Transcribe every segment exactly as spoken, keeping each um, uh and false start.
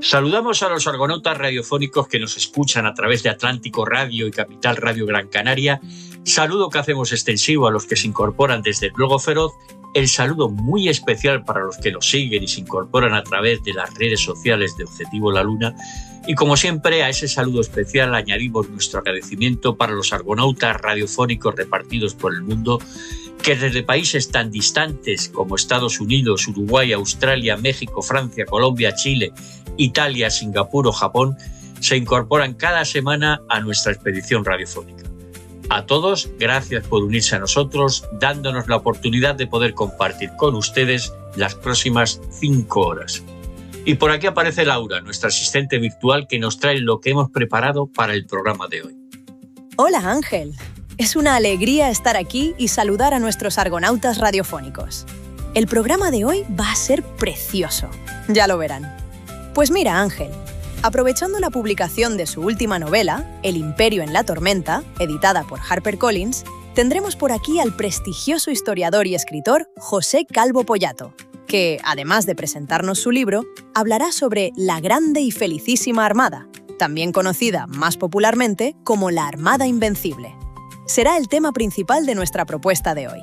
Saludamos a los argonautas radiofónicos que nos escuchan a través de Atlántico Radio y Capital Radio Gran Canaria. Saludo que hacemos extensivo a los que se incorporan desde el Globo Feroz. El saludo muy especial para los que nos siguen y se incorporan a través de las redes sociales de Objetivo La Luna. Y como siempre, a ese saludo especial añadimos nuestro agradecimiento para los argonautas radiofónicos repartidos por el mundo, que desde países tan distantes como Estados Unidos, Uruguay, Australia, México, Francia, Colombia, Chile, Italia, Singapur o Japón, se incorporan cada semana a nuestra expedición radiofónica. A todos, gracias por unirse a nosotros, dándonos la oportunidad de poder compartir con ustedes las próximas cinco horas. Y por aquí aparece Laura, nuestra asistente virtual, que nos trae lo que hemos preparado para el programa de hoy. Hola Ángel, es una alegría estar aquí y saludar a nuestros argonautas radiofónicos. El programa de hoy va a ser precioso, ya lo verán. Pues mira Ángel, aprovechando la publicación de su última novela, El Imperio en la Tormenta, editada por HarperCollins, tendremos por aquí al prestigioso historiador y escritor José Calvo Pollato, que, además de presentarnos su libro, hablará sobre la Grande y Felicísima Armada, también conocida más popularmente como la Armada Invencible. Será el tema principal de nuestra propuesta de hoy.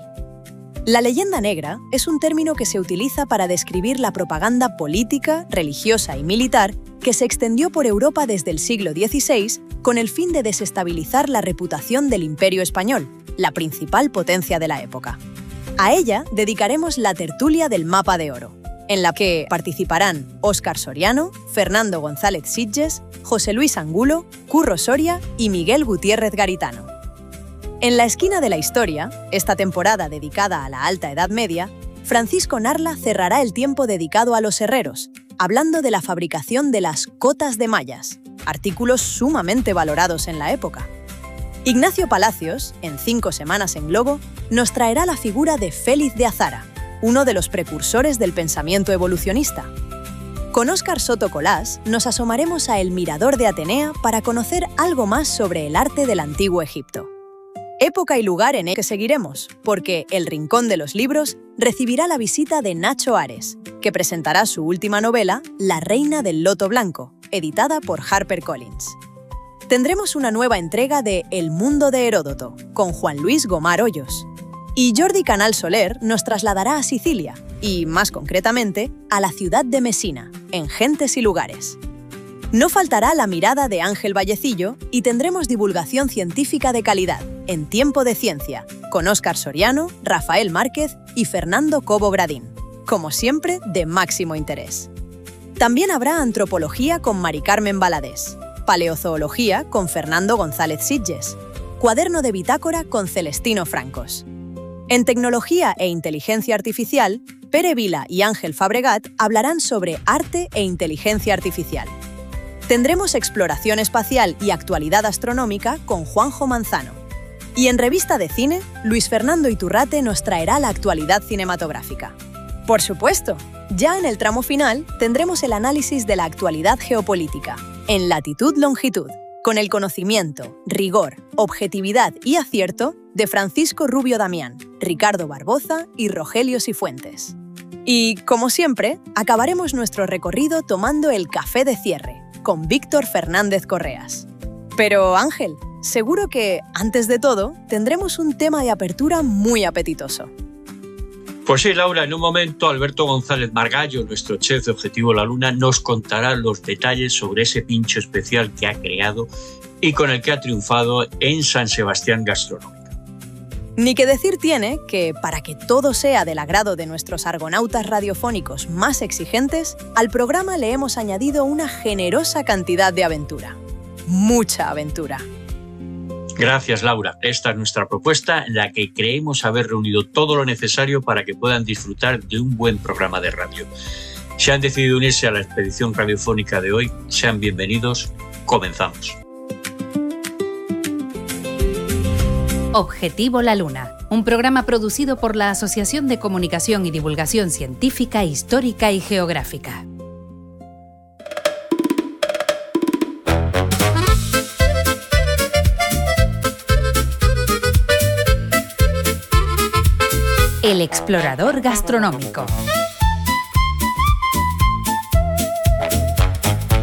La leyenda negra es un término que se utiliza para describir la propaganda política, religiosa y militar que se extendió por Europa desde el siglo dieciséis con el fin de desestabilizar la reputación del Imperio Español, la principal potencia de la época. A ella dedicaremos la tertulia del Mapa de Oro, en la que participarán Óscar Soriano, Fernando González Sitges, José Luis Angulo, Curro Soria y Miguel Gutiérrez Garitano. En la esquina de la historia, esta temporada dedicada a la Alta Edad Media, Francisco Narla cerrará el tiempo dedicado a los herreros, hablando de la fabricación de las cotas de mallas, artículos sumamente valorados en la época. Ignacio Palacios, en Cinco Semanas en Globo, nos traerá la figura de Félix de Azara, uno de los precursores del pensamiento evolucionista. Con Óscar Soto Colás nos asomaremos a El Mirador de Atenea para conocer algo más sobre el arte del Antiguo Egipto. Época y lugar en el que seguiremos, porque El Rincón de los Libros recibirá la visita de Nacho Ares, que presentará su última novela, La Reina del Loto Blanco, editada por HarperCollins. Tendremos una nueva entrega de El Mundo de Heródoto, con Juan Luis Gomar Hoyos. Y Jordi Canal Soler nos trasladará a Sicilia, y más concretamente, a la ciudad de Mesina, en Gentes y Lugares. No faltará la mirada de Ángel Vallecillo y tendremos divulgación científica de calidad, en Tiempo de Ciencia, con Óscar Soriano, Rafael Márquez y Fernando Cobo Bradín, como siempre de máximo interés. También habrá antropología con Mari Carmen Valadés, paleozoología con Fernando González Sitges, cuaderno de bitácora con Celestino Francos. En tecnología e inteligencia artificial, Pere Vila y Ángel Fabregat hablarán sobre arte e inteligencia artificial. Tendremos exploración espacial y actualidad astronómica con Juanjo Manzano. Y en Revista de Cine, Luis Fernando Iturrate nos traerá la actualidad cinematográfica. Por supuesto, ya en el tramo final tendremos el análisis de la actualidad geopolítica, en latitud-longitud, con el conocimiento, rigor, objetividad y acierto de Francisco Rubio Damián, Ricardo Barboza y Rogelio Cifuentes. Y, como siempre, acabaremos nuestro recorrido tomando el café de cierre, con Víctor Fernández Correas. Pero, Ángel, seguro que, antes de todo, tendremos un tema de apertura muy apetitoso. Pues sí, Laura, en un momento Alberto González Margallo, nuestro chef de Objetivo La Luna, nos contará los detalles sobre ese pincho especial que ha creado y con el que ha triunfado en San Sebastián Gastronómica. Ni que decir tiene que, para que todo sea del agrado de nuestros argonautas radiofónicos más exigentes, al programa le hemos añadido una generosa cantidad de aventura. Mucha aventura. Gracias, Laura. Esta es nuestra propuesta en la que creemos haber reunido todo lo necesario para que puedan disfrutar de un buen programa de radio. Si han decidido unirse a la expedición radiofónica de hoy, sean bienvenidos. Comenzamos. Objetivo La Luna, un programa producido por la Asociación de Comunicación y Divulgación Científica, Histórica y Geográfica. El explorador gastronómico.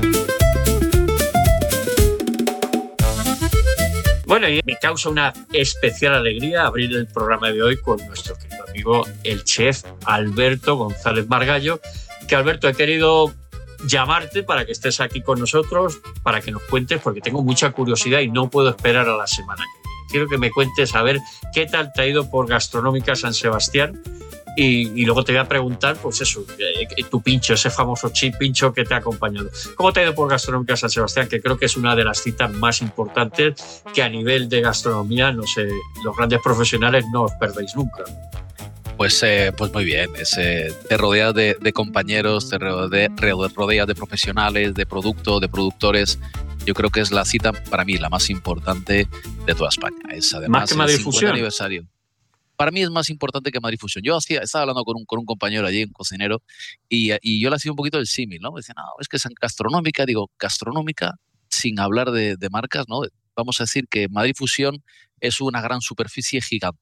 Bueno, y me causa una especial alegría abrir el programa de hoy con nuestro querido amigo, el chef Alberto González Margallo, que Alberto, he querido llamarte para que estés aquí con nosotros, para que nos cuentes, porque tengo mucha curiosidad y no puedo esperar a la semana que viene. Quiero que me cuentes a ver qué tal te ha ido por Gastronómica San Sebastián y, y luego te voy a preguntar, pues eso, eh, tu pincho, ese famoso chip pincho que te ha acompañado. ¿Cómo te ha ido por Gastronómica San Sebastián? Que creo que es una de las citas más importantes que a nivel de gastronomía, no sé, los grandes profesionales no os perdéis nunca. Pues, eh, pues muy bien, es, eh, te rodeas de, de compañeros, te rodeas rodea de profesionales, de productos, de productores. Yo creo que es la cita para mí la más importante de toda España. Es además más que Madrid el cincuenta Fusión. Aniversario. Para mí es más importante que Madrid Fusión. Yo hacía, estaba hablando con un, con un compañero allí, un cocinero, y, y yo le hacía un poquito el símil, ¿no? Me decía, no, es que es gastronómica. Digo, gastronómica, sin hablar de, de marcas, ¿no? Vamos a decir que Madrid Fusión es una gran superficie gigante.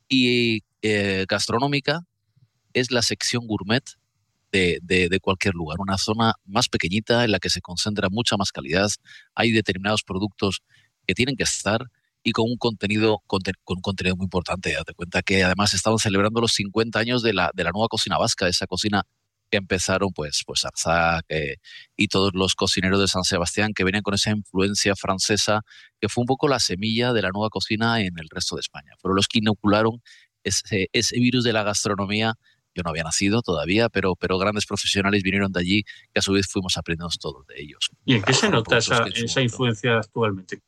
Y eh, gastronómica es la sección gourmet de, de, de cualquier lugar, una zona más pequeñita en la que se concentra mucha más calidad, hay determinados productos que tienen que estar y con un contenido, con, con un contenido muy importante. Date cuenta que además estaban celebrando los cincuenta años de la, de la nueva cocina vasca, esa cocina que empezaron pues, pues Arzac eh, y todos los cocineros de San Sebastián que venían con esa influencia francesa, que fue un poco la semilla de la nueva cocina en el resto de España. Fueron los que inocularon ese, ese virus de la gastronomía. Yo no había nacido todavía, pero, pero grandes profesionales vinieron de allí, que a su vez fuimos aprendiendo todos de ellos. ¿Y en qué se nota esa, esa influencia actualmente?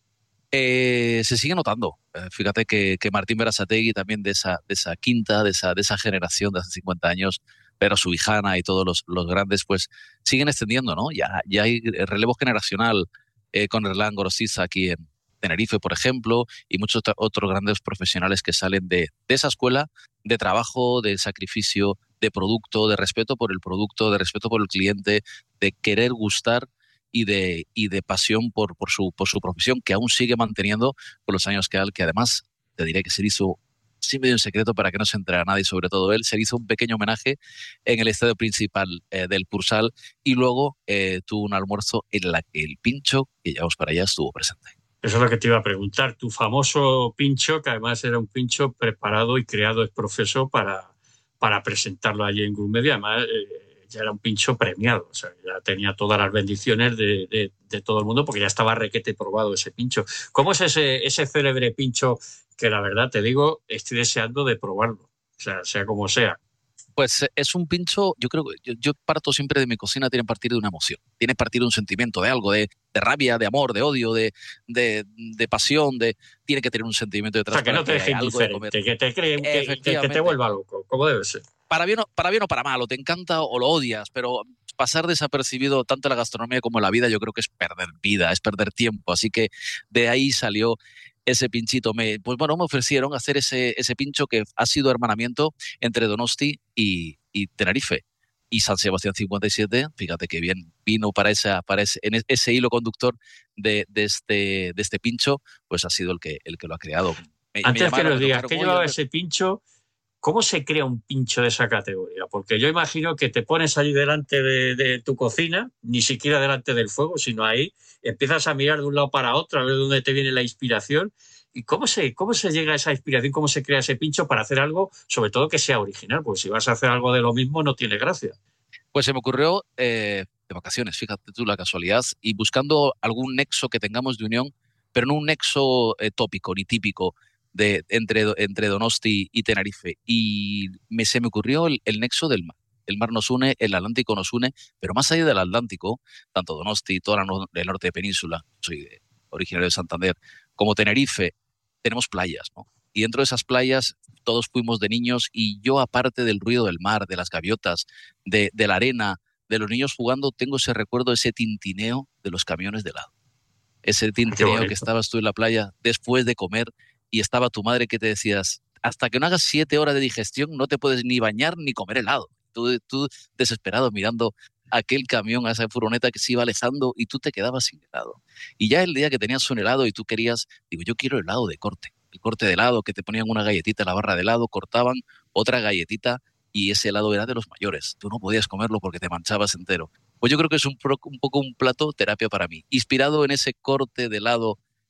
Eh, se sigue notando. Eh, fíjate que, que Martín Berasategui, también de esa, de esa quinta, de esa, de esa generación de hace cincuenta años, Pedro Subijana y todos los, los grandes, pues siguen extendiendo, ¿no? Ya, ya hay relevo generacional eh, con Erlán Gorostiza aquí en Tenerife, por ejemplo, y muchos otros grandes profesionales que salen de, de esa escuela de trabajo, de sacrificio, de producto, de respeto por el producto, de respeto por el cliente, de querer gustar y de, y de pasión por, por, su, por su profesión, que aún sigue manteniendo con los años que, al, que además te diré que se hizo, sin medio un secreto para que no se entere a nadie, sobre todo él, se hizo un pequeño homenaje en el estadio principal eh, del Pursal y luego eh, tuvo un almuerzo en la que el pincho, que llevamos para allá, estuvo presente. Eso es lo que te iba a preguntar. Tu famoso pincho, que además era un pincho preparado y creado ex profeso para, para presentarlo allí en Gourmet, y además eh, ya era un pincho premiado. O sea, ya tenía todas las bendiciones de, de, de todo el mundo porque ya estaba requete probado ese pincho. ¿Cómo es ese, ese célebre pincho que la verdad te digo, estoy deseando de probarlo? O sea, sea como sea. Pues es un pincho, yo creo que yo, yo parto siempre de mi cocina, tiene que partir de una emoción, tiene que partir de un sentimiento, de algo, de, de rabia, de amor, de odio, de, de, de pasión, de tiene que tener un sentimiento detrás. O sea, que no te deje indiferente, que te, cree, que, que, que te vuelva loco, como debe ser. Para bien, para bien o para mal, o te encanta o lo odias, pero pasar desapercibido tanto en la gastronomía como en la vida, yo creo que es perder vida, es perder tiempo, así que de ahí salió ese pinchito. Me, pues bueno, me ofrecieron hacer ese, ese pincho que ha sido hermanamiento entre Donosti y, y Tenerife. Y San Sebastián cincuenta y siete, fíjate que bien vino para, esa, para ese, en ese hilo conductor de, de, este, de este pincho, pues ha sido el que, el que lo ha creado. Me, Antes me llamaron, que nos digas, ¿qué llevaba ese pincho? ¿Cómo se crea un pincho de esa categoría? Porque yo imagino que te pones allí delante de, de tu cocina, ni siquiera delante del fuego, sino ahí, empiezas a mirar de un lado para otro, a ver dónde te viene la inspiración. ¿Y cómo se, cómo se llega a esa inspiración? ¿Cómo se crea ese pincho para hacer algo, sobre todo que sea original? Porque si vas a hacer algo de lo mismo, no tiene gracia. Pues se me ocurrió eh, de vacaciones, fíjate tú la casualidad, y buscando algún nexo que tengamos de unión, pero no un nexo eh, tópico ni típico, De, entre, entre Donosti y Tenerife, y me, se me ocurrió el, el nexo del mar. El mar nos une, el Atlántico nos une, pero más allá del Atlántico, tanto Donosti, toda la no, el norte de península, soy de, originario de Santander, como Tenerife, tenemos playas, ¿no? Y dentro de esas playas todos fuimos de niños y yo, aparte del ruido del mar, de las gaviotas, de, de la arena, de los niños jugando, tengo ese recuerdo, ese tintineo de los camiones de helado. Ese tintineo que estabas tú en la playa después de comer y estaba tu madre que te decías, hasta que no hagas siete horas de digestión no te puedes ni bañar ni comer helado. Tú, tú desesperado mirando aquel camión, a esa furgoneta que se iba alejando y tú te quedabas sin helado. Y ya el día que tenías un helado y tú querías, digo, yo quiero helado de corte. El corte de helado, que te ponían una galletita en la barra de helado, cortaban otra galletita y ese helado era de los mayores. Tú no podías comerlo porque te manchabas entero. Pues yo creo que es un, un poco un plato terapia para mí, inspirado en ese corte de helado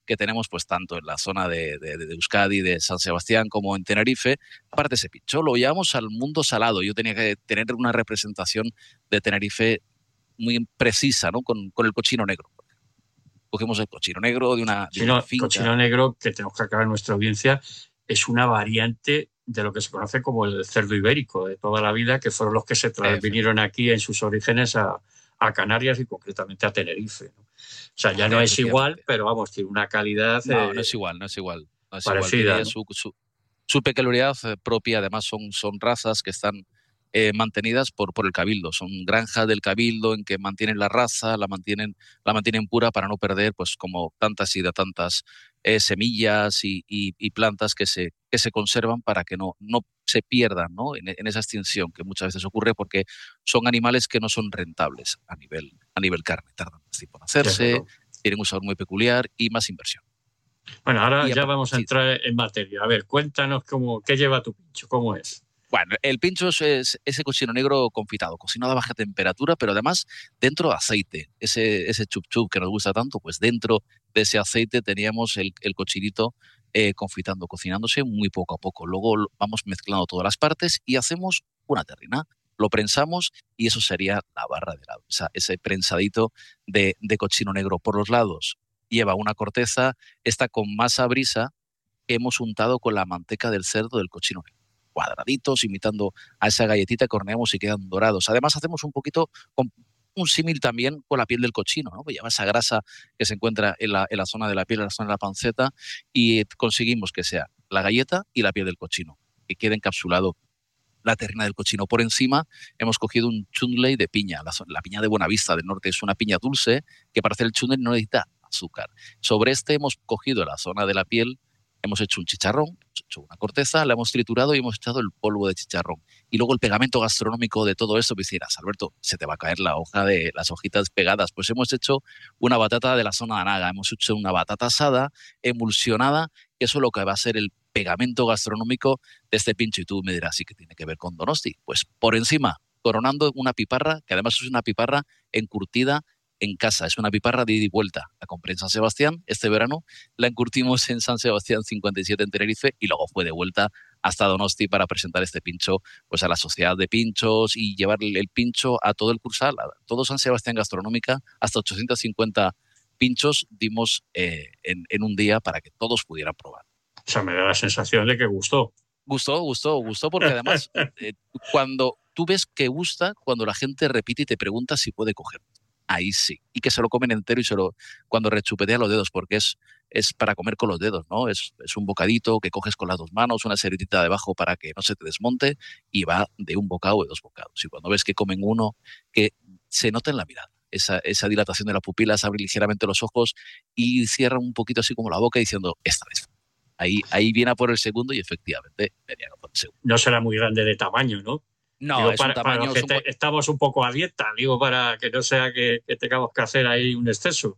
que tenemos pues tanto en la zona de, de, de Euskadi, de San Sebastián, como en Tenerife, parte de ese pincho. Lo llevamos al mundo salado. Yo tenía que tener una representación de Tenerife muy precisa, ¿no? Con, con el cochino negro. Cogemos el cochino negro de una, de una Cochino, finca. cochino negro, que tenemos que aclarar en nuestra audiencia, es una variante de lo que se conoce como el cerdo ibérico de toda la vida, que fueron los que se tra- vinieron aquí en sus orígenes a, a Canarias y concretamente a Tenerife, ¿no? O sea, ya no es igual, pero vamos, tiene una calidad No, eh, no es igual, no es igual. No es parecida, igual. Tiene ¿no? su, su, su peculiaridad propia, además son, son razas que están eh, mantenidas por, por el cabildo. Son granjas del cabildo en que mantienen la raza, la mantienen, la mantienen pura para no perder, pues como tantas y de tantas eh, semillas y, y, y plantas que se, que se conservan para que no, no se pierdan, ¿no? En, en esa extinción que muchas veces ocurre porque son animales que no son rentables a nivel, a nivel carne. Tardan más tiempo en hacerse, tienen un sabor muy peculiar y más inversión. Bueno, ahora Y ya a, vamos a sí. entrar en materia. A ver, cuéntanos cómo, qué lleva tu pincho, cómo es. Bueno, el pincho es, es ese cochino negro confitado, cocinado a baja temperatura, pero además dentro de aceite. Ese, ese chup chup que nos gusta tanto, pues dentro de ese aceite teníamos el, el cochinito eh, confitando, cocinándose muy poco a poco. Luego vamos mezclando todas las partes y hacemos una terrina. Lo prensamos y eso sería la barra de helado. O sea, ese prensadito de, de cochino negro por los lados. Lleva una corteza, esta con masa brisa que hemos untado con la manteca del cerdo del cochino negro. Cuadraditos, imitando a esa galletita que horneamos y quedan dorados. Además, hacemos un poquito, con un símil también con la piel del cochino, ¿no? Que lleva esa grasa que se encuentra en la, en la zona de la piel, en la zona de la panceta, y conseguimos que sea la galleta y la piel del cochino, que quede encapsulado la terrina del cochino. Por encima hemos cogido un chundley de piña, la, la piña de Buenavista del Norte. Es una piña dulce que para hacer el chundley no necesita azúcar. Sobre este hemos cogido la zona de la piel, hemos hecho un chicharrón, hemos hecho una corteza, la hemos triturado y hemos echado el polvo de chicharrón. Y luego el pegamento gastronómico de todo esto, pues dirás, Alberto, se te va a caer la hoja de las hojitas pegadas. Pues hemos hecho una batata de la zona de Anaga, hemos hecho una batata asada, emulsionada, que eso es lo que va a ser el pegamento gastronómico de este pincho. Y tú me dirás, ¿sí que tiene que ver con Donosti? Pues por encima, coronando una piparra, que además es una piparra encurtida en casa. Es una piparra de ida y vuelta. La compré en San Sebastián este verano, la encurtimos en San Sebastián cincuenta y siete en Tenerife y luego fue de vuelta hasta Donosti para presentar este pincho pues a la sociedad de pinchos y llevar el pincho a todo el Cursal, a todo San Sebastián Gastronómica, hasta ochocientos cincuenta pinchos dimos eh, en, en un día para que todos pudieran probar. O sea, me da la sensación de que gustó. Gustó, gustó, gustó porque además eh, cuando tú ves que gusta, cuando la gente repite y te pregunta si puede coger. Ahí sí. Y que se lo comen entero y se lo cuando rechupetea los dedos, porque es, es para comer con los dedos, ¿no? Es, es un bocadito que coges con las dos manos, una servilleta debajo para que no se te desmonte y va de un bocado o de dos bocados. Y cuando ves que comen uno, que se nota en la mirada. Esa, esa dilatación de las pupilas, abre ligeramente los ojos y cierra un poquito así como la boca diciendo, esta vez. Ahí, ahí viene a por el segundo y efectivamente venía a por el segundo. No será muy grande de tamaño, ¿no? No, digo, es para, un tamaño... para los que un... te, estamos un poco a dieta, digo, para que no sea que, que tengamos que hacer ahí un exceso.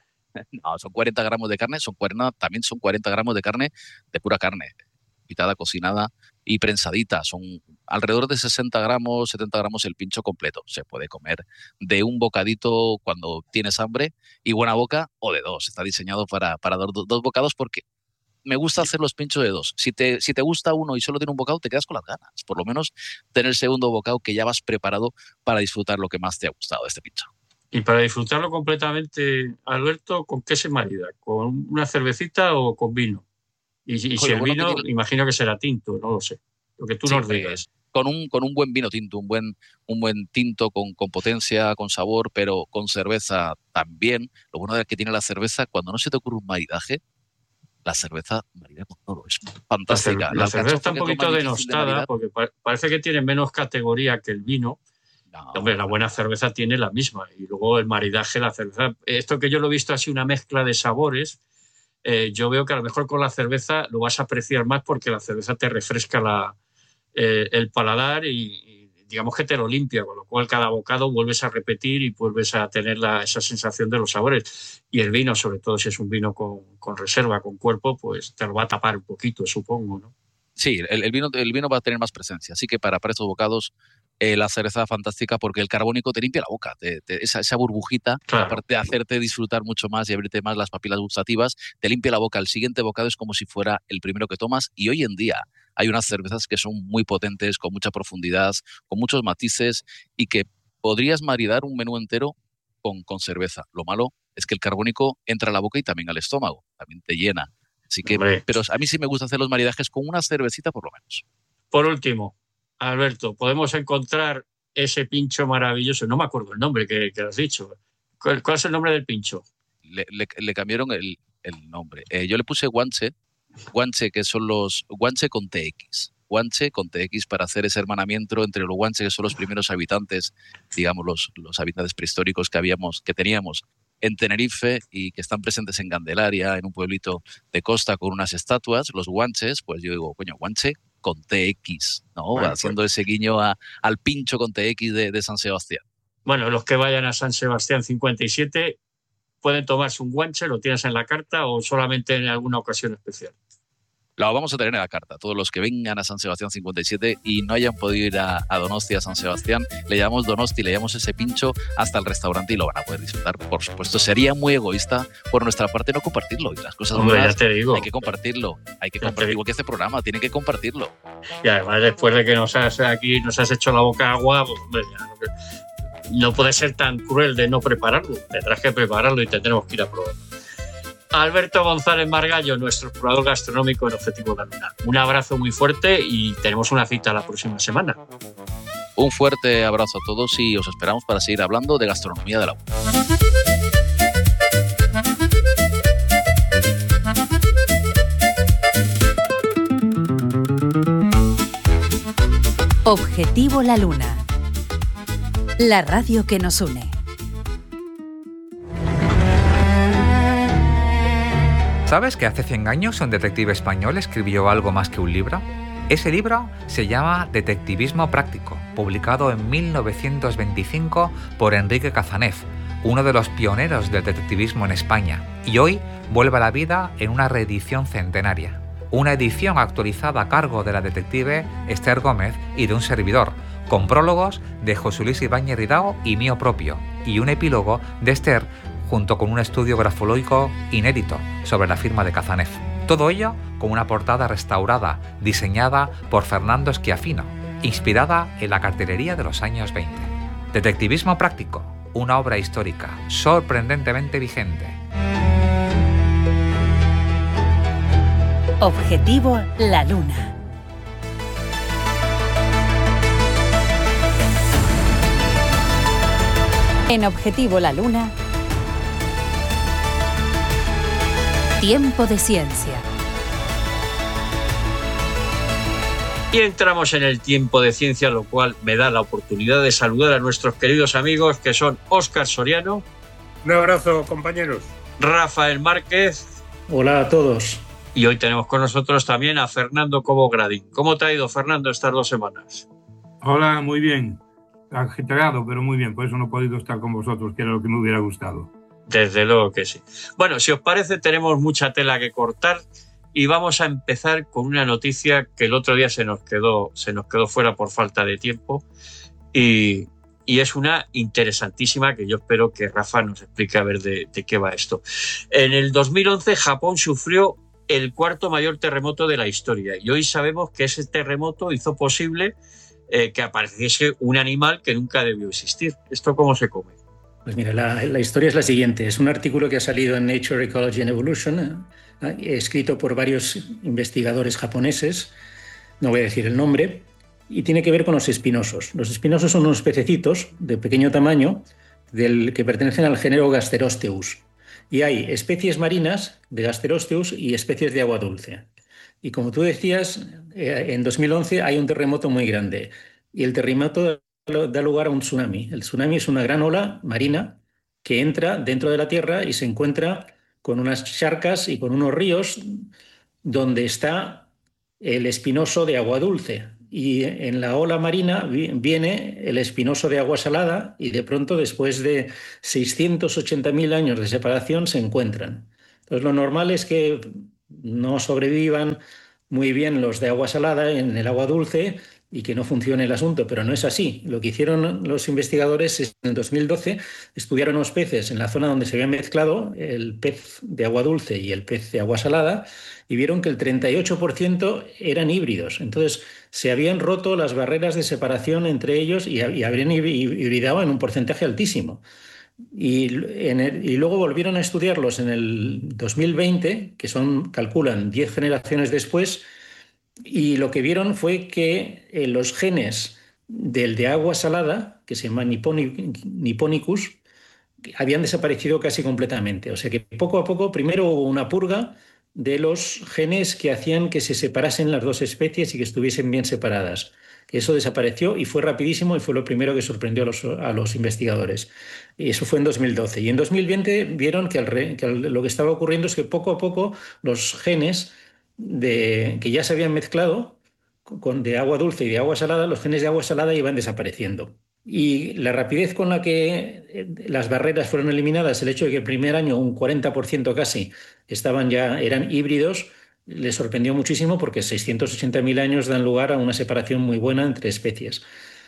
No, son cuarenta gramos de carne, son cuarenta, también son cuarenta gramos de carne, de pura carne, pitada, cocinada y prensadita. Son alrededor de sesenta gramos, setenta gramos el pincho completo. Se puede comer de un bocadito cuando tienes hambre y buena boca o de dos. Está diseñado para, para dar do, dos bocados porque me gusta hacer los pinchos de dos. Si te, si te gusta uno y solo tiene un bocado, te quedas con las ganas. Por lo menos tener el segundo bocado que ya vas preparado para disfrutar lo que más te ha gustado de este pincho. Y para disfrutarlo completamente, Alberto, ¿con qué se marida? ¿Con una cervecita o con vino? Y, y si el bueno vino, que tiene... imagino que será tinto, no lo sé. Lo que tú sí, nos digas. Eh, con, un, con un buen vino tinto, un buen, un buen tinto con, con potencia, con sabor, pero con cerveza también. Lo bueno es que tiene la cerveza, cuando no se te ocurre un maridaje, la cerveza marida con todo. Es fantástica. La, la cerveza está un poquito denostada de porque parece que tiene menos categoría que el vino. No, Hombre, la buena cerveza tiene la misma. Y luego el maridaje, la cerveza... Esto que yo lo he visto así, una mezcla de sabores, eh, yo veo que a lo mejor con la cerveza lo vas a apreciar más porque la cerveza te refresca la, eh, el paladar y, y digamos que te lo limpia, con lo cual cada bocado vuelves a repetir y vuelves a tener la, esa sensación de los sabores. Y el vino, sobre todo si es un vino con, con reserva, con cuerpo, pues te lo va a tapar un poquito, supongo, ¿no? Sí, el, el, vino, el vino va a tener más presencia. Así que para, para estos bocados eh, la cerveza fantástica porque el carbónico te limpia la boca, te, te, esa, esa burbujita, Claro. aparte de hacerte disfrutar mucho más y abrirte más las papilas gustativas, te limpia la boca. El siguiente bocado es como si fuera el primero que tomas, y hoy en día hay unas cervezas que son muy potentes, con mucha profundidad, con muchos matices, y que podrías maridar un menú entero con, con cerveza. Lo malo es que el carbónico entra a la boca y también al estómago, también te llena. Así que, Hombre. pero a mí sí me gusta hacer los maridajes con una cervecita por lo menos. Por último, Alberto, podemos encontrar ese pincho maravilloso. No me acuerdo el nombre que, que has dicho. ¿Cuál, cuál es el nombre del pincho? Le, le, le cambiaron el, el nombre. Eh, yo le puse guanche, guanche que son los guanche con T X. Guanche con T X para hacer ese hermanamiento entre los guanches, que son los primeros habitantes, digamos, los, los habitantes prehistóricos que habíamos, que teníamos en Tenerife y que están presentes en Candelaria, en un pueblito de costa con unas estatuas. Los guanches, pues yo digo, coño, guanche con T X, ¿no? Bueno, haciendo pues, ese guiño a, al pincho con T X de, de San Sebastián. Bueno, los que vayan a San Sebastián cincuenta y siete pueden tomarse un guanche, lo tienes en la carta o solamente en alguna ocasión especial. Lo vamos a tener en la carta. Todos los que vengan a San Sebastián cincuenta y siete y no hayan podido ir a, a Donosti, a San Sebastián, le llamamos Donosti, le llamamos ese pincho hasta el restaurante y lo van a poder disfrutar. Por supuesto, sería muy egoísta por nuestra parte no compartirlo. Y las cosas Hombre, buenas, ya te digo. hay que compartirlo. Hay que Ya te compartir, digo. igual que este programa, tiene que compartirlo. Y además, después de que nos has aquí nos has hecho la boca agua, pues, hombre, ya no, no puede ser tan cruel de no prepararlo. Tendrás que prepararlo y tendremos que ir a probarlo. Alberto González Margallo, nuestro explorador gastronómico en Objetivo La Luna. Un abrazo muy fuerte y tenemos una cita la próxima semana. Un fuerte abrazo a todos y os esperamos para seguir hablando de gastronomía de la U. Objetivo La Luna. La radio que nos une. ¿Sabes que hace cien años un detective español escribió algo más que un libro? Ese libro se llama Detectivismo Práctico, publicado en mil novecientos veinticinco por Enrique Cazanev, uno de los pioneros del detectivismo en España, y hoy vuelve a la vida en una reedición centenaria. Una edición actualizada a cargo de la detective Esther Gómez y de un servidor, con prólogos de José Luis Ibáñez Ridao y mío propio, y un epílogo de Esther junto con un estudio grafológico inédito sobre la firma de Cazanev. Todo ello con una portada restaurada, diseñada por Fernando Schiaffino, inspirada en la cartelería de los años veinte. Detectivismo Práctico, una obra histórica sorprendentemente vigente. Objetivo La Luna. En Objetivo La Luna, Tiempo de Ciencia. Y entramos en el tiempo de ciencia, lo cual me da la oportunidad de saludar a nuestros queridos amigos que son Óscar Soriano. Un abrazo, compañeros. Rafael Márquez. Hola a todos. Y hoy tenemos con nosotros también a Fernando Cobo Gradín. ¿Cómo te ha ido, Fernando, estas dos semanas? Hola, muy bien. Ajetreado, pero muy bien. Por eso no he podido estar con vosotros, que era lo que me hubiera gustado. Desde luego que sí. Bueno, si os parece, tenemos mucha tela que cortar y vamos a empezar con una noticia que el otro día se nos quedó, se nos quedó fuera por falta de tiempo y, y es una interesantísima que yo espero que Rafa nos explique a ver de, de qué va esto. En el dos mil once Japón sufrió el cuarto mayor terremoto de la historia y hoy sabemos que ese terremoto hizo posible eh, que apareciese un animal que nunca debió existir. ¿Esto cómo se come? Pues mira, la, la historia es la siguiente. Es un artículo que ha salido en Nature, Ecology and Evolution, eh, escrito por varios investigadores japoneses, no voy a decir el nombre, y tiene que ver con los espinosos. Los espinosos son unos pececitos de pequeño tamaño del, que pertenecen al género Gasterosteus. Y hay especies marinas de Gasterosteus y especies de agua dulce. Y como tú decías, eh, en dos mil once hay un terremoto muy grande. Y el terremoto da lugar a un tsunami. El tsunami es una gran ola marina que entra dentro de la Tierra y se encuentra con unas charcas y con unos ríos donde está el espinoso de agua dulce. Y en la ola marina viene el espinoso de agua salada y de pronto, después de seiscientos ochenta mil años de separación, se encuentran. Entonces, lo normal es que no sobrevivan muy bien los de agua salada en el agua dulce, y que no funcione el asunto, pero no es así. Lo que hicieron los investigadores es, en dos mil doce, estudiaron los peces en la zona donde se había mezclado el pez de agua dulce y el pez de agua salada y vieron que el treinta y ocho por ciento eran híbridos. Entonces, se habían roto las barreras de separación entre ellos y, y habrían hibridado en un porcentaje altísimo. Y, en el, y luego volvieron a estudiarlos en el dos mil veinte, que son, calculan, diez generaciones después, y lo que vieron fue que eh, los genes del de agua salada, que se llama Nipponicus, habían desaparecido casi completamente. O sea que poco a poco, primero hubo una purga de los genes que hacían que se separasen las dos especies y que estuviesen bien separadas. Eso desapareció y fue rapidísimo y fue lo primero que sorprendió a los, a los investigadores. Y eso fue en dos mil doce. Y en dos mil veinte vieron que, al, que al, lo que estaba ocurriendo es que poco a poco los genes de, que ya se habían mezclado con, de agua dulce y de agua salada, los genes de agua salada iban desapareciendo. Y la rapidez con la que las barreras fueron eliminadas, el hecho de que el primer año un cuarenta por ciento casi estaban ya, eran híbridos, les sorprendió muchísimo porque seiscientos ochenta mil años dan lugar a una separación muy buena entre especies.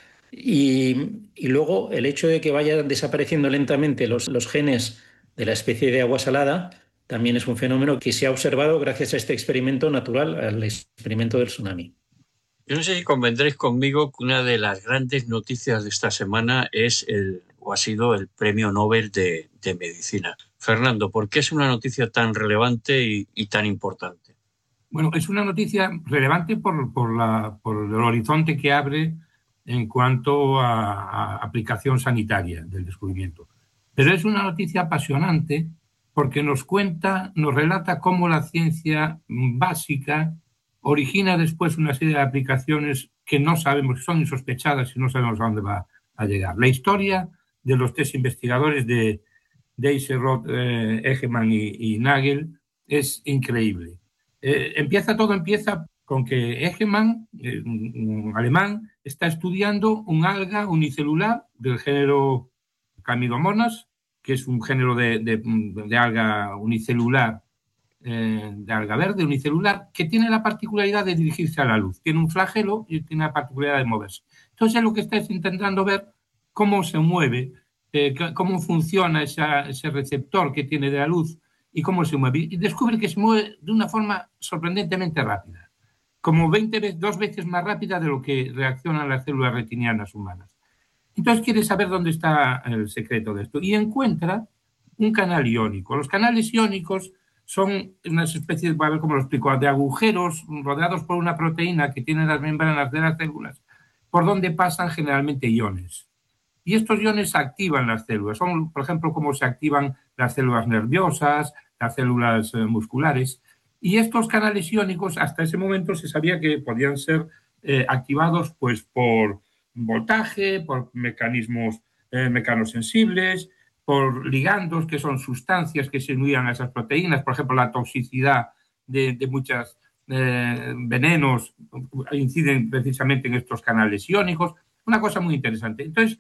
Y, y luego el hecho de que vayan desapareciendo lentamente los, los genes de la especie de agua salada también es un fenómeno que se ha observado gracias a este experimento natural, al experimento del tsunami. Yo no sé si convendréis conmigo que una de las grandes noticias de esta semana es el, o ha sido el Premio Nobel de, de Medicina. Fernando, ¿por qué es una noticia tan relevante y, y tan importante? Bueno, es una noticia relevante por, por, la, por el horizonte que abre en cuanto a, a aplicación sanitaria del descubrimiento. Pero es una noticia apasionante porque nos cuenta, nos relata cómo la ciencia básica origina después una serie de aplicaciones que no sabemos, que son insospechadas y no sabemos a dónde va a llegar. La historia de los tres investigadores de Daisy-Roth, eh, Egeman y, y Nagel es increíble. Eh, empieza todo empieza con que Egeman, eh, un alemán, está estudiando un alga unicelular del género Chlamydomonas, que es un género de, de, de alga unicelular, eh, de alga verde unicelular, que tiene la particularidad de dirigirse a la luz. Tiene un flagelo y tiene la particularidad de moverse. Entonces, lo que está es intentando ver cómo se mueve, eh, cómo funciona esa, ese receptor que tiene de la luz y cómo se mueve. Y descubre que se mueve de una forma sorprendentemente rápida, como veinte veces, dos veces más rápida de lo que reaccionan las células retinianas humanas. Entonces quiere saber dónde está el secreto de esto y encuentra un canal iónico. Los canales iónicos son unas especies, a ver cómo lo explico, de agujeros rodeados por una proteína que tiene las membranas de las células, por donde pasan generalmente iones. Y estos iones activan las células. Son, por ejemplo, cómo se activan las células nerviosas, las células eh, musculares. Y estos canales iónicos, hasta ese momento se sabía que podían ser eh, activados pues, por voltaje, por mecanismos eh, mecanosensibles, por ligandos, que son sustancias que se unían a esas proteínas. Por ejemplo, la toxicidad de, de muchos eh, venenos inciden precisamente en estos canales iónicos. Una cosa muy interesante. Entonces,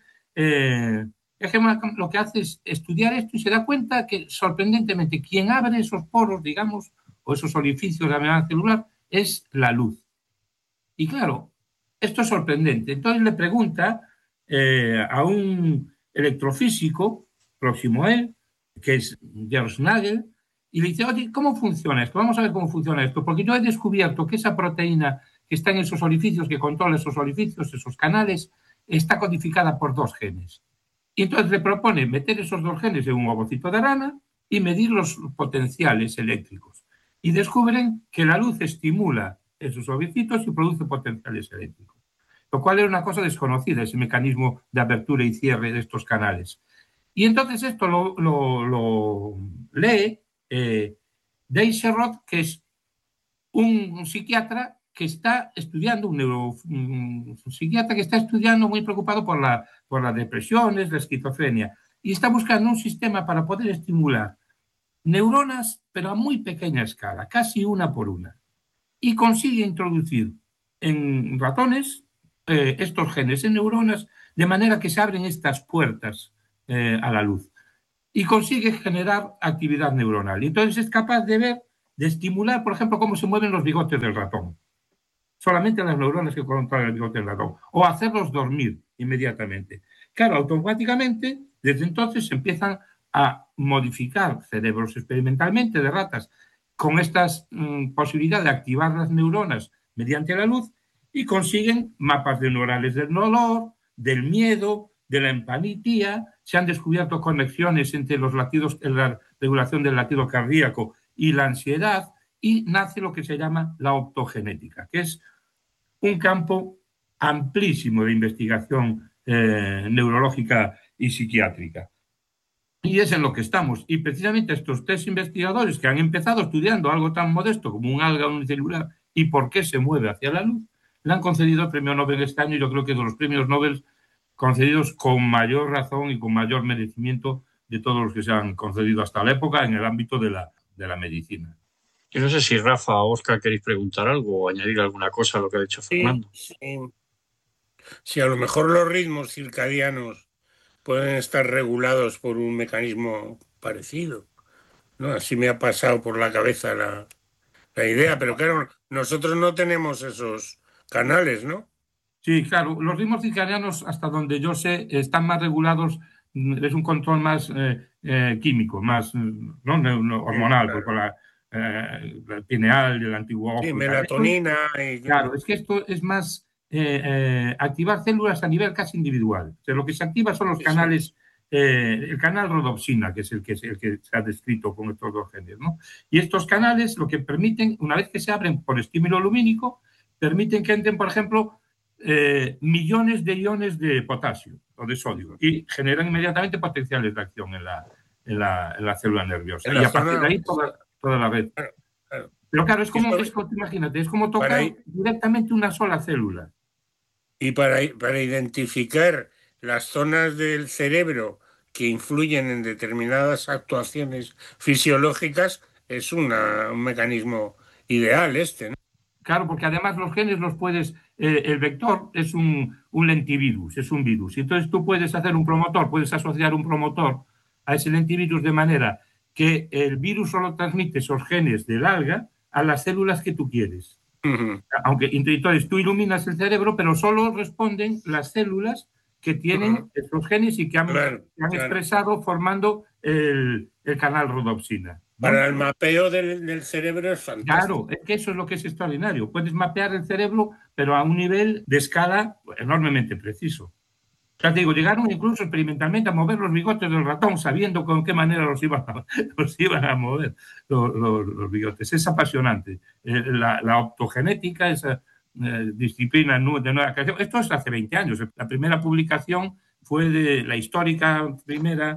eh, lo que hace es estudiar esto y se da cuenta que, sorprendentemente, quien abre esos poros, digamos, o esos orificios de la membrana celular, es la luz. Y claro, esto es sorprendente. Entonces le pregunta eh, a un electrofísico próximo a él, que es George Nagel, y le dice, oye, ¿cómo funciona esto? Vamos a ver cómo funciona esto, porque yo he descubierto que esa proteína que está en esos orificios, que controla esos orificios, esos canales, está codificada por dos genes. Y entonces le propone meter esos dos genes en un ovocito de rana y medir los potenciales eléctricos. Y descubren que la luz estimula esos ovocitos y produce potenciales eléctricos. Lo cual era una cosa desconocida, ese mecanismo de apertura y cierre de estos canales. Y entonces esto lo, lo, lo lee eh, Daisy-Roth, que es un, un psiquiatra que está estudiando, un, neuro, un, un psiquiatra que está estudiando muy preocupado por, la, por las depresiones, la esquizofrenia, y está buscando un sistema para poder estimular neuronas, pero a muy pequeña escala, casi una por una. Y consigue introducir en ratones eh, estos genes en neuronas, de manera que se abren estas puertas eh, a la luz. Y consigue generar actividad neuronal. Y entonces es capaz de ver, de estimular, por ejemplo, cómo se mueven los bigotes del ratón. solamente las neuronas que controlan el bigote del ratón, o hacerlos dormir inmediatamente. Claro, automáticamente, desde entonces se empiezan a modificar cerebros experimentalmente de ratas con esta mmm, posibilidad de activar las neuronas mediante la luz y consiguen mapas de neurales del dolor, del miedo, de la empatía. Se han descubierto conexiones entre los latidos, la regulación del latido cardíaco y la ansiedad, y nace lo que se llama la optogenética, que es un campo amplísimo de investigación eh, neurológica y psiquiátrica. Y es en lo que estamos. Y precisamente estos tres investigadores que han empezado estudiando algo tan modesto como un alga unicelular y por qué se mueve hacia la luz, le han concedido el premio Nobel este año. Yo creo que de los premios Nobel concedidos con mayor razón y con mayor merecimiento de todos los que se han concedido hasta la época en el ámbito de la, de la medicina. Yo no sé si Rafa o Óscar queréis preguntar algo o añadir alguna cosa a lo que ha dicho Fernando. Sí, sí. Sí, a lo mejor los ritmos circadianos pueden estar regulados por un mecanismo parecido, ¿no? Así me ha pasado por la cabeza la, la idea, pero claro, nosotros no tenemos esos canales, ¿no? Sí, claro, los ritmos circadianos, hasta donde yo sé, están más regulados, es un control más eh, eh, químico, más ¿no? No, hormonal, sí, claro. Por la, eh, el pineal, el antiguo ojo. Sí, melatonina. Y... Claro, es que esto es más eh, eh, activar células a nivel casi individual. O sea, lo que se activa son los sí, canales, sí. Eh, el canal rodopsina, que es el que, el que se ha descrito con estos dos genes, ¿no? Y estos canales lo que permiten, una vez que se abren por estímulo lumínico, permiten que entren, por ejemplo, Eh, millones de iones de potasio o de sodio y generan inmediatamente potenciales de acción en la, en la, en la célula nerviosa. Y a partir de ahí toda, toda la red. Claro, claro. Pero claro, es como, es como, imagínate, es como tocar ahí, directamente una sola célula. Y para, para identificar las zonas del cerebro que influyen en determinadas actuaciones fisiológicas es una, un mecanismo ideal este, ¿no? Claro, porque además los genes los puedes... Eh, el vector es un, un lentivirus, es un virus. Y entonces tú puedes hacer un promotor, puedes asociar un promotor a ese lentivirus de manera que el virus solo transmite esos genes del alga a las células que tú quieres. Uh-huh. Aunque entonces tú iluminas el cerebro, pero solo responden las células que tienen uh-huh. esos genes y que han, claro, que han claro. expresado formando el, el canal rodopsina. Para el mapeo del, del cerebro es fantástico. Claro, es que eso es lo que es extraordinario. Puedes mapear el cerebro, pero a un nivel de escala enormemente preciso. O sea, te digo, llegaron incluso experimentalmente a mover los bigotes del ratón, sabiendo con qué manera los iban a, los iban a mover los, los, los bigotes. Es apasionante. Eh, la, la optogenética, esa eh, disciplina de nueva creación. Esto es hace veinte años. La primera publicación fue de la histórica primera...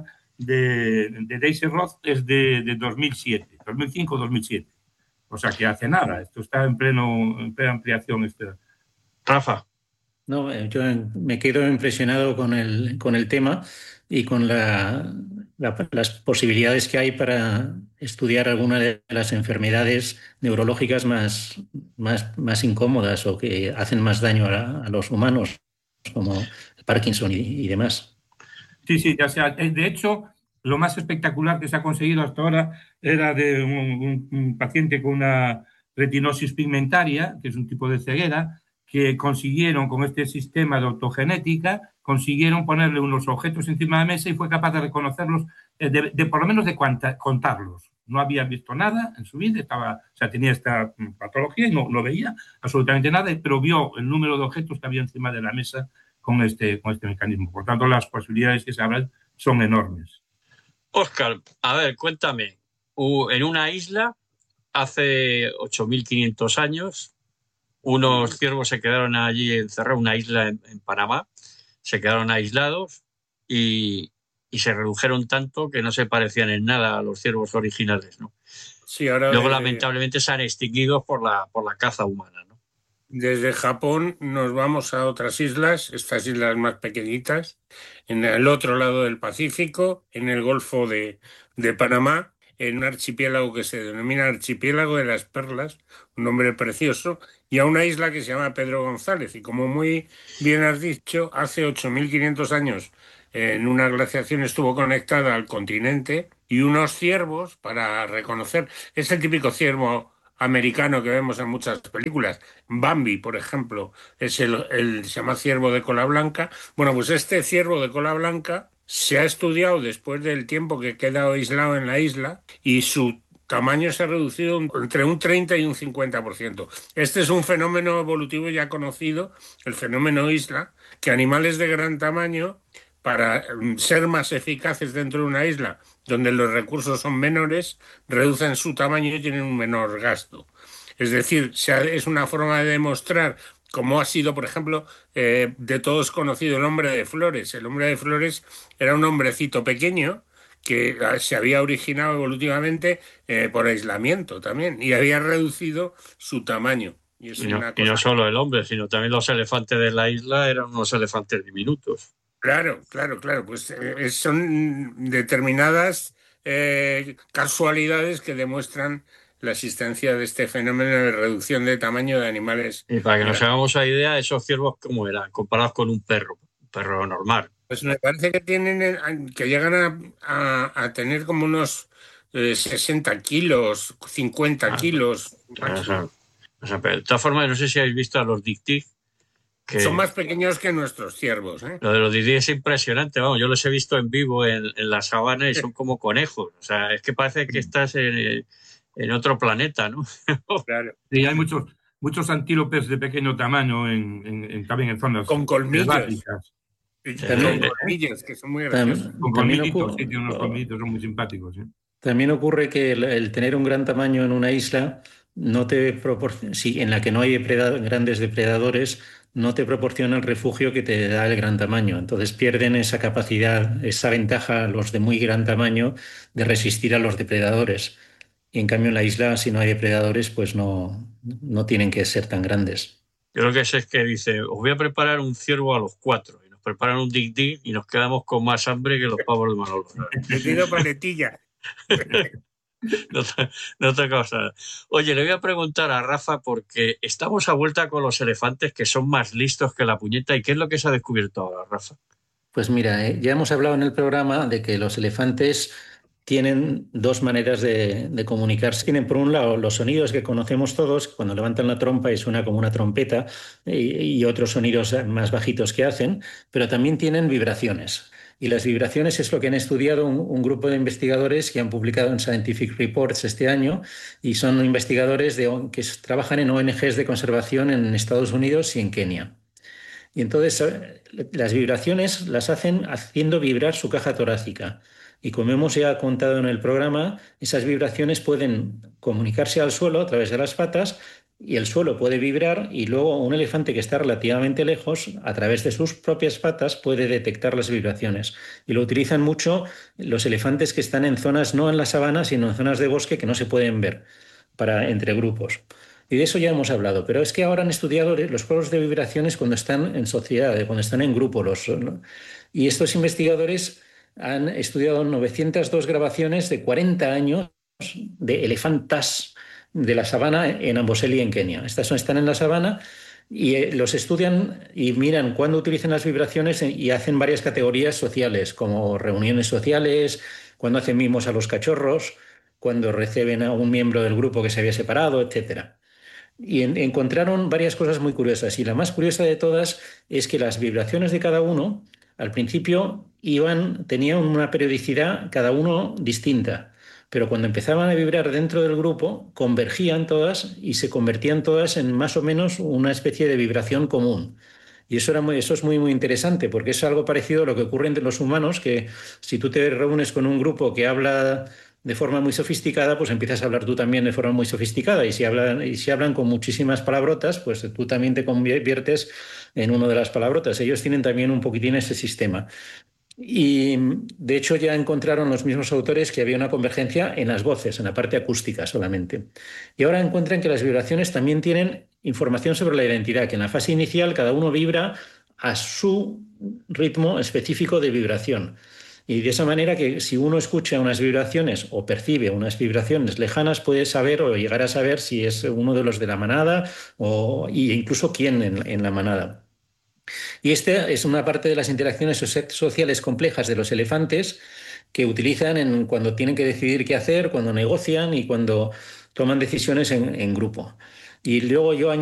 de, de Daisy Roth es de, de dos mil siete, dos mil cinco dos mil siete. O sea que hace nada, esto está en pleno en plena ampliación. Este. Rafa. No, yo me quedo impresionado con el, con el tema y con la, la, las posibilidades que hay para estudiar alguna de las enfermedades neurológicas más, más, más incómodas o que hacen más daño a, a los humanos, como el Parkinson y, y demás. Sí, sí, ya sea. De hecho, lo más espectacular que se ha conseguido hasta ahora era de un, un, un paciente con una retinosis pigmentaria, que es un tipo de ceguera, que consiguieron, con este sistema de autogenética, consiguieron ponerle unos objetos encima de la mesa y fue capaz de reconocerlos, de, de, de por lo menos de cuanta, contarlos. No había visto nada en su vida, estaba, o sea, tenía esta patología y no, no veía absolutamente nada, pero vio el número de objetos que había encima de la mesa con este, con este mecanismo. Por tanto, las posibilidades que se abren son enormes. Óscar, a ver, cuéntame. En una isla, hace ocho mil quinientos años, unos ciervos se quedaron allí encerrados, una isla en, en Panamá, se quedaron aislados y, y se redujeron tanto que no se parecían en nada a los ciervos originales, ¿no? Sí, ahora Luego, de... lamentablemente, se han extinguido por la, por la caza humana, ¿no? Desde Japón nos vamos a otras islas, estas islas más pequeñitas, en el otro lado del Pacífico, en el Golfo de, de Panamá, en un archipiélago que se denomina Archipiélago de las Perlas, un nombre precioso, y a una isla que se llama Pedro González. Y como muy bien has dicho, hace ocho mil quinientos años en una glaciación estuvo conectada al continente y unos ciervos, para reconocer, es el típico ciervo americano que vemos en muchas películas. Bambi, por ejemplo, es el, el se llama ciervo de cola blanca. Bueno, pues este ciervo de cola blanca se ha estudiado después del tiempo que queda aislado en la isla y su tamaño se ha reducido entre un treinta y un cincuenta por ciento. Este es un fenómeno evolutivo ya conocido, el fenómeno isla, que animales de gran tamaño, para ser más eficaces dentro de una isla donde los recursos son menores, reducen su tamaño y tienen un menor gasto. Es decir, es una forma de demostrar cómo ha sido, por ejemplo, eh, de todos conocido el hombre de Flores. El hombre de Flores era un hombrecito pequeño que se había originado evolutivamente eh, por aislamiento también y había reducido su tamaño. Y, es y, no, una cosa... y no solo el hombre, sino también los elefantes de la isla eran unos elefantes diminutos. Claro, claro, claro. Pues eh, son determinadas eh, casualidades que demuestran la existencia de este fenómeno de reducción de tamaño de animales. Y para que nos hagamos una idea, esos ciervos, ¿cómo eran? Comparados con un perro, un perro normal. Pues me parece que tienen, que llegan a, a, a tener como unos eh, sesenta kilos, cincuenta ah, kilos. O sea, o sea, pero de todas formas, no sé si habéis visto a los dik-dik. Que son más pequeños que nuestros ciervos, ¿eh? Lo de los dik-dik es impresionante, vamos, yo los he visto en vivo en, en la sabana y son como conejos. O sea, es que parece que estás en, en otro planeta, ¿no? Claro. Sí, hay muchos, muchos antílopes de pequeño tamaño en, en, en, también en zonas con colmillos. selváticas. También, con colmillos, que son muy graciosos. Con colmillitos, sí, tienen unos colmillitos, son muy simpáticos. ¿eh? También ocurre que el, el tener un gran tamaño en una isla no te proporciona, sí, en la que no hay depredador, grandes depredadores, no te proporciona el refugio que te da el gran tamaño. Entonces pierden esa capacidad, esa ventaja los de muy gran tamaño de resistir a los depredadores. Y en cambio en la isla, si no hay depredadores, pues no, no tienen que ser tan grandes. Yo lo que sé es que dice, os voy a preparar un ciervo a los cuatro. Preparan un dik-dik y nos quedamos con más hambre que los pavos de Manolo. Te pido paletilla. no, te, no te causa. Oye, le voy a preguntar a Rafa porque estamos a vuelta con los elefantes que son más listos que la puñeta. ¿Y qué es lo que se ha descubierto ahora, Rafa? Pues mira, eh, ya hemos hablado en el programa de que los elefantes tienen dos maneras de, de comunicarse. Tienen, por un lado, los sonidos que conocemos todos, cuando levantan la trompa y suena como una trompeta, y, y otros sonidos más bajitos que hacen, pero también tienen vibraciones. Y las vibraciones es lo que han estudiado un, un grupo de investigadores que han publicado en Scientific Reports este año, y son investigadores de, que trabajan en O N Ges de conservación en Estados Unidos y en Kenia. Y entonces las vibraciones las hacen haciendo vibrar su caja torácica. Y como hemos ya contado en el programa, esas vibraciones pueden comunicarse al suelo a través de las patas y el suelo puede vibrar y luego un elefante que está relativamente lejos, a través de sus propias patas, puede detectar las vibraciones. Y lo utilizan mucho los elefantes que están en zonas, no en la sabana, sino en zonas de bosque que no se pueden ver para, entre grupos. Y de eso ya hemos hablado, pero es que ahora han estudiado los polos de vibraciones cuando están en sociedad, cuando están en grupo. Los, ¿no? Y estos investigadores han estudiado novecientas dos grabaciones de cuarenta años de elefantas de la sabana en Amboseli, en Kenia. Estas están en la sabana y los estudian y miran cuándo utilizan las vibraciones y hacen varias categorías sociales, como reuniones sociales, cuando hacen mimos a los cachorros, cuando reciben a un miembro del grupo que se había separado, etcétera. Y en, encontraron varias cosas muy curiosas. Y la más curiosa de todas es que las vibraciones de cada uno, al principio, iban, tenían una periodicidad cada uno distinta. Pero cuando empezaban a vibrar dentro del grupo, convergían todas y se convertían todas en más o menos una especie de vibración común. Y eso, era muy, eso es muy, muy interesante, porque es algo parecido a lo que ocurre entre los humanos, que si tú te reúnes con un grupo que habla de forma muy sofisticada, pues empiezas a hablar tú también de forma muy sofisticada. Y si hablan, y si hablan con muchísimas palabrotas, pues tú también te conviertes en una de las palabrotas. Ellos tienen también un poquitín ese sistema. Y de hecho ya encontraron los mismos autores que había una convergencia en las voces, en la parte acústica solamente. Y ahora encuentran que las vibraciones también tienen información sobre la identidad, que en la fase inicial cada uno vibra a su ritmo específico de vibración. Y de esa manera que si uno escucha unas vibraciones o percibe unas vibraciones lejanas, puede saber o llegar a saber si es uno de los de la manada o e incluso quién en, en la manada. Y esta es una parte de las interacciones sociales complejas de los elefantes que utilizan en, cuando tienen que decidir qué hacer, cuando negocian y cuando toman decisiones en, en grupo. Y luego yo